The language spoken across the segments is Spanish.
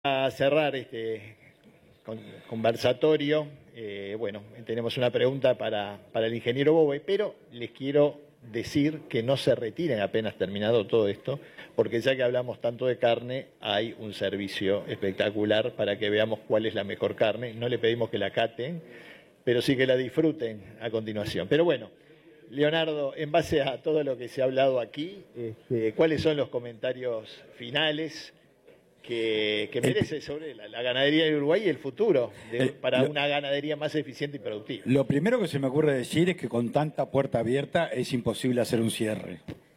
A cerrar este conversatorio, bueno, tenemos una pregunta para el ingeniero Bove, pero les quiero decir que no se retiren apenas terminado todo esto, porque ya que hablamos tanto de carne, hay un servicio espectacular para que veamos cuál es la mejor carne. No le pedimos que la caten, pero sí que la disfruten a continuación. Pero bueno, Leonardo, en base a todo lo que se ha hablado aquí, ¿cuáles son los comentarios finales que merece sobre la ganadería del Uruguay y el futuro para una ganadería más eficiente y productiva? Lo primero que se me ocurre decir es que con tanta puerta abierta es imposible hacer un cierre.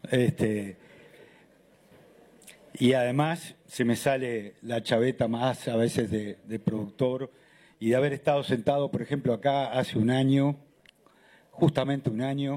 Y además se me sale la chaveta más a veces de productor y de haber estado sentado, por ejemplo, acá hace un año, justamente un año,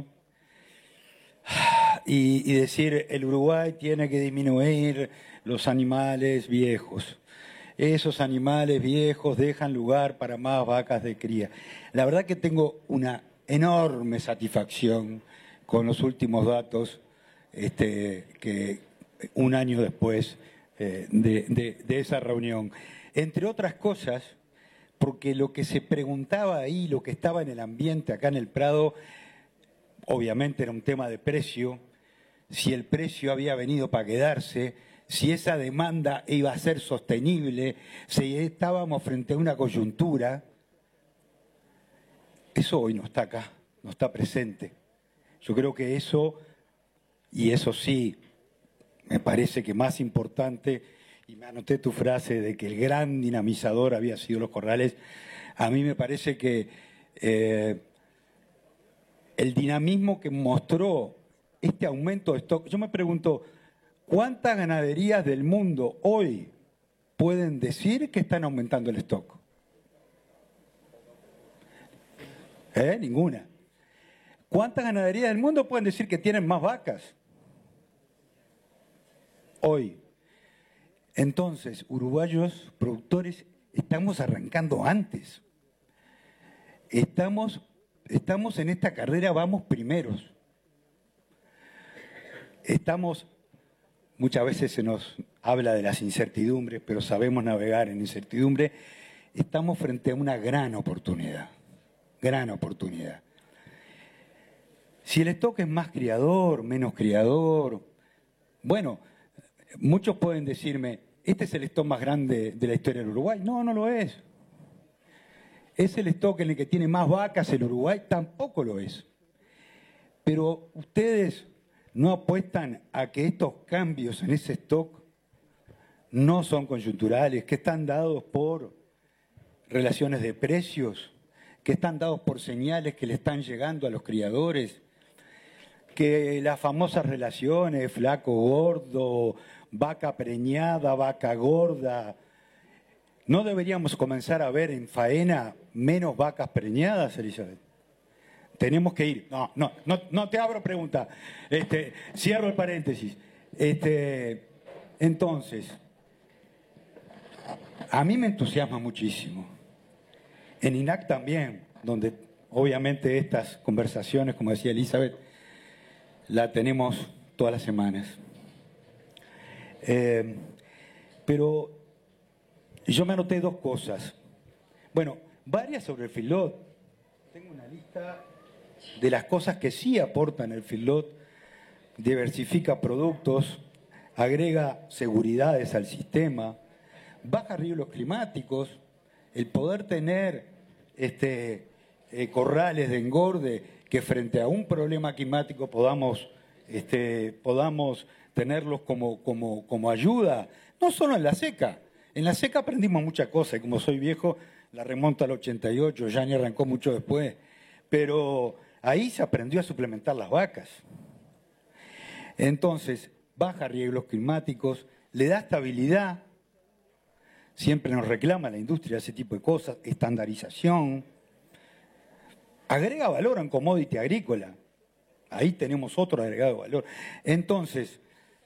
y decir el Uruguay tiene que disminuir los animales viejos. Esos animales viejos dejan lugar para más vacas de cría. La verdad que tengo una enorme satisfacción con los últimos datos que un año después de esa reunión. Entre otras cosas, porque lo que se preguntaba ahí, lo que estaba en el ambiente acá en el Prado, obviamente era un tema de precio, si el precio había venido para quedarse, si esa demanda iba a ser sostenible, si estábamos frente a una coyuntura. Eso hoy no está acá, no está presente. Yo creo que eso, y eso sí, me parece que más importante, y me anoté tu frase de que el gran dinamizador había sido los corrales, a mí me parece que el dinamismo que mostró este aumento de stock, yo me pregunto, ¿cuántas ganaderías del mundo hoy pueden decir que están aumentando el stock? Ninguna. ¿Cuántas ganaderías del mundo pueden decir que tienen más vacas? Hoy. Entonces, uruguayos productores, estamos arrancando antes. Estamos en esta carrera, vamos primeros. Muchas veces se nos habla de las incertidumbres, pero sabemos navegar en incertidumbre. Estamos frente a una gran oportunidad, gran oportunidad. Si el stock es más criador, menos criador, bueno, muchos pueden decirme, ¿este es el stock más grande de la historia del Uruguay? No, no lo es. ¿Es el stock en el que tiene más vacas el Uruguay? Tampoco lo es. Pero ustedes no apuestan a que estos cambios en ese stock no son coyunturales, que están dados por relaciones de precios, que están dados por señales que le están llegando a los criadores, que las famosas relaciones flaco-gordo, vaca preñada, vaca gorda, ¿no deberíamos comenzar a ver en faena menos vacas preñadas, Elizabeth? Tenemos que ir. No te abro pregunta. Cierro el paréntesis. Entonces, a mí me entusiasma muchísimo. En INAC también, donde obviamente estas conversaciones, como decía Elizabeth, la tenemos todas las semanas. Pero yo me anoté dos cosas. Bueno, varias sobre el feedlot. Tengo una lista de las cosas que sí aportan el feedlot, diversifica productos, agrega seguridades al sistema, baja riesgos climáticos, el poder tener corrales de engorde que frente a un problema climático podamos tenerlos como ayuda, no solo en la seca. En la seca aprendimos muchas cosas, y como soy viejo, la remonto al 88, ya ni arrancó mucho después, pero ahí se aprendió a suplementar las vacas. Entonces, baja riesgos climáticos, le da estabilidad, siempre nos reclama la industria ese tipo de cosas, estandarización, agrega valor en commodity agrícola, ahí tenemos otro agregado de valor. Entonces,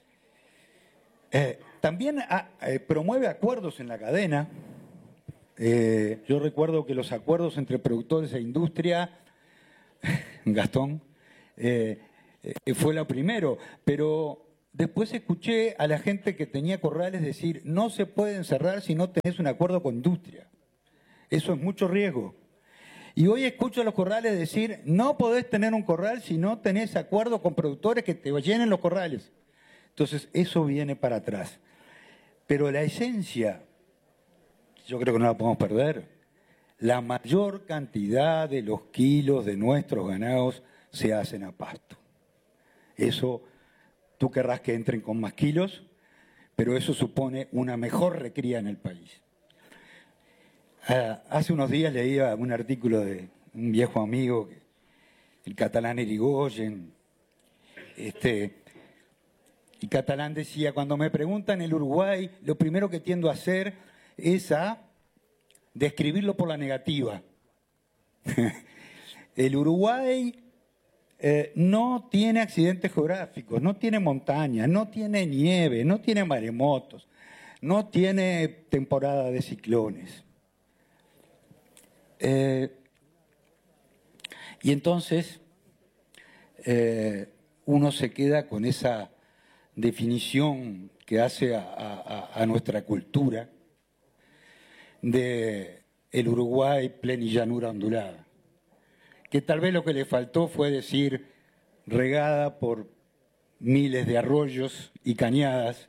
también promueve acuerdos en la cadena. Yo recuerdo que los acuerdos entre productores e industria, Gastón, fue lo primero, pero después escuché a la gente que tenía corrales decir, no se pueden cerrar si no tenés un acuerdo con industria. Eso es mucho riesgo. Y hoy escucho a los corrales decir, no podés tener un corral si no tenés acuerdo con productores que te llenen los corrales. Entonces, eso viene para atrás. Pero la esencia, yo creo que no la podemos perder. La mayor cantidad de los kilos de nuestros ganados se hacen a pasto. Eso, tú querrás que entren con más kilos, pero eso supone una mejor recría en el país. Hace unos días leía un artículo de un viejo amigo, el catalán Irigoyen. Y catalán decía, cuando me preguntan el Uruguay, lo primero que tiendo a hacer es a describirlo por la negativa. El Uruguay no tiene accidentes geográficos, no tiene montañas, no tiene nieve, no tiene maremotos, no tiene temporada de ciclones. Y entonces uno se queda con esa definición que hace a nuestra cultura de el Uruguay plenillanura ondulada, que tal vez lo que le faltó fue decir regada por miles de arroyos y cañadas,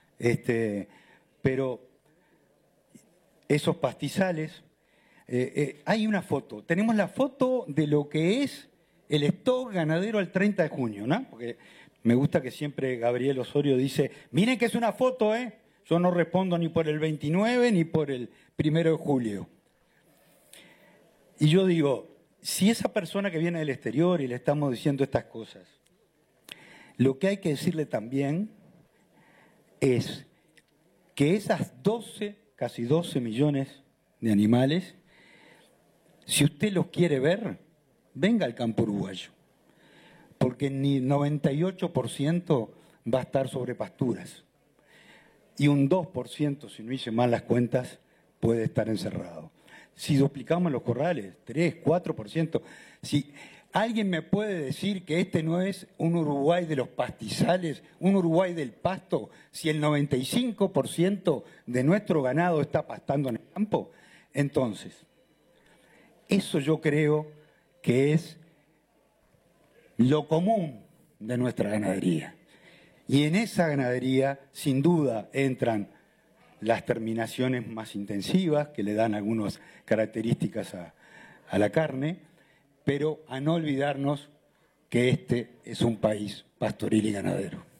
pero esos pastizales. Hay una foto, tenemos la foto de lo que es el stock ganadero al 30 de junio, ¿no? Porque me gusta que siempre Gabriel Osorio dice, miren que es una foto, yo no respondo ni por el 29 ni por el 1 de julio. Y yo digo, si esa persona que viene del exterior y le estamos diciendo estas cosas, lo que hay que decirle también es que esas casi 12 millones de animales, si usted los quiere ver, venga al campo uruguayo, porque ni 98% va a estar sobre pasturas y un 2%, si no hice mal las cuentas, puede estar encerrado. Si duplicamos los corrales, 3, 4%, si alguien me puede decir que este no es un Uruguay de los pastizales, un Uruguay del pasto, si el 95% de nuestro ganado está pastando en el campo, entonces, eso yo creo que es lo común de nuestra ganadería. Y en esa ganadería, sin duda, entran las terminaciones más intensivas, que le dan algunas características a la carne, pero a no olvidarnos que este es un país pastoril y ganadero.